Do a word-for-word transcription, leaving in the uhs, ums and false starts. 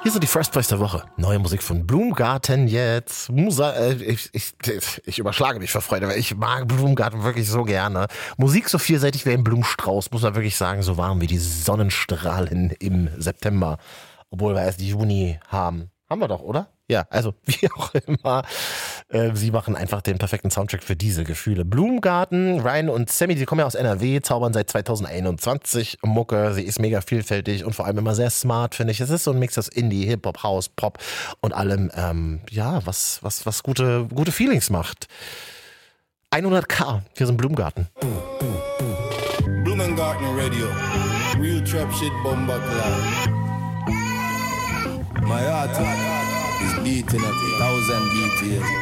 Hier sind die First Place der Woche. Neue Musik von Blumengarten jetzt. Musa, äh, ich, ich, ich überschlage mich vor Freude, weil ich mag Blumengarten wirklich so gerne. Musik so vielseitig wie ein Blumenstrauß, muss man wirklich sagen, so warm wie die Sonnenstrahlen im September. Obwohl wir erst Juni haben. Haben wir doch, oder? Ja, also wie auch immer. Äh, sie machen einfach den perfekten Soundtrack für diese Gefühle. Blumengarten, Ryan und Sammy, die kommen ja aus N R W, zaubern seit zwanzig einundzwanzig Mucke. Sie ist mega vielfältig und vor allem immer sehr smart, finde ich. Es ist so ein Mix aus Indie, Hip-Hop, House, Pop und allem, ähm, ja, was, was, was gute, gute Feelings macht. hundert K, hier sind Blumengarten. Blumengarten Radio, real trap shit bomba cloud. My heart is beating at a thousand B P M.